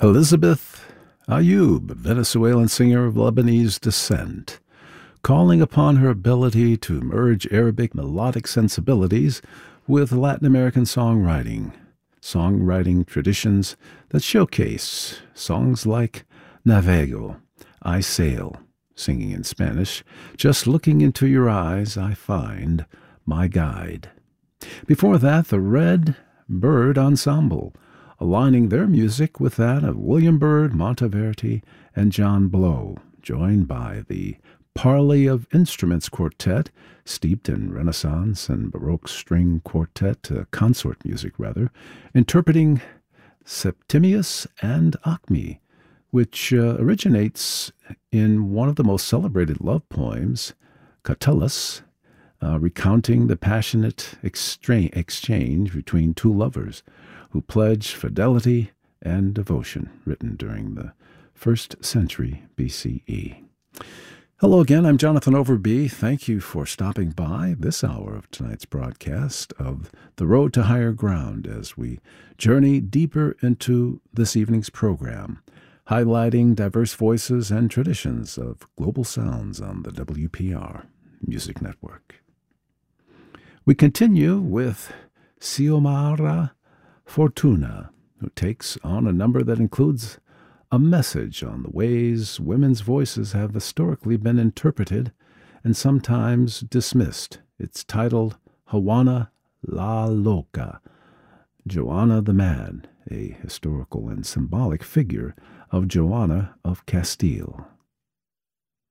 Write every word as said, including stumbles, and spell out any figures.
Elizabeth Ayoub, Venezuelan singer of Lebanese descent, calling upon her ability to merge Arabic melodic sensibilities with Latin American songwriting, songwriting traditions that showcase songs like Navego, I Sail, singing in Spanish, Just Looking Into Your Eyes I Find My Guide. Before that, the Red Bird Ensemble, aligning their music with that of William Byrd, Monteverdi, and John Blow, joined by the Parley of Instruments Quartet, steeped in Renaissance and Baroque string quartet, uh, consort music rather, interpreting Septimius and Acme, which uh, originates in one of the most celebrated love poems, Catullus, uh, recounting the passionate extra- exchange between two lovers who pledge fidelity and devotion, written during the first century B C E. Hello again, I'm Jonathan Overby. Thank you for stopping by this hour of tonight's broadcast of The Road to Higher Ground as we journey deeper into this evening's program, highlighting diverse voices and traditions of global sounds on the W P R Music Network. We continue with Xiomara Fortuna, who takes on a number that includes a message on the ways women's voices have historically been interpreted and sometimes dismissed. It's titled Juana la Loca, Joanna the Mad, a historical and symbolic figure of Joanna of Castile.